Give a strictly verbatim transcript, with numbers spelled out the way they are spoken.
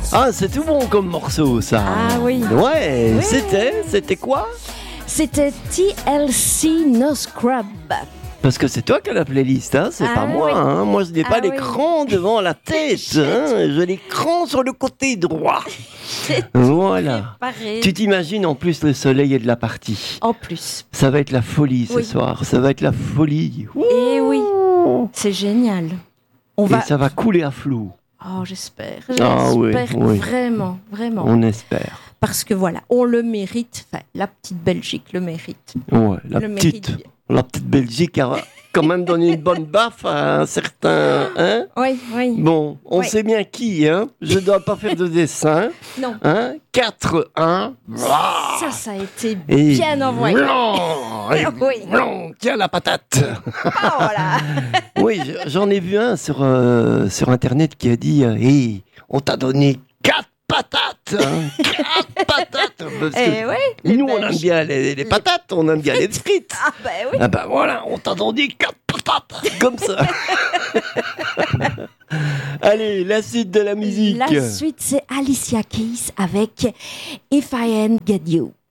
Ah, c'est tout bon comme morceau, ça. Ah oui. Ouais, Oui. c'était, c'était quoi? C'était T L C No Scrub. Parce que c'est toi qui as la playlist, hein, c'est Ah pas moi. oui. Hein. Moi, je n'ai pas Ah oui. l'écran devant la tête. Hein. J'ai l'écran sur le côté droit. Voilà. Pareil. Tu t'imagines, en plus, le soleil est de la partie. En plus. Ça va être la folie ce Oui. soir. Ça va être la folie. Ouh. Et oui, c'est génial. On Et va. ça va couler à flot. Oh, j'espère. Ah oui, J'espère oui. vraiment, vraiment. On espère. Parce que voilà, on le mérite. Enfin, la petite Belgique le mérite. Ouais, la le petite, mérite bien. la petite Belgique a quand même donné une bonne baffe à un certain. Hein. Oui, oui. Bon, on Oui. sait bien qui, hein. Je ne dois pas faire de dessin. Non. Hein. quatre un. Ça, ça a été Et bien envoyé. blanc, et Oui. blanc, tiens la patate. Oh là. Oui, je- j'en ai vu un sur, euh, sur Internet qui a dit euh, Hey, on t'a donné quatre patates. Hein, quatre patates. Parce que Eh oui. les nous, on Belges. aime bien les, les patates, on aime bien les frites. Ah ben oui. Ah ben voilà, on t'a donné quatre patates. Comme ça. Allez, la suite de la musique. La suite, c'est Alicia Keys avec If I Ain't Get You.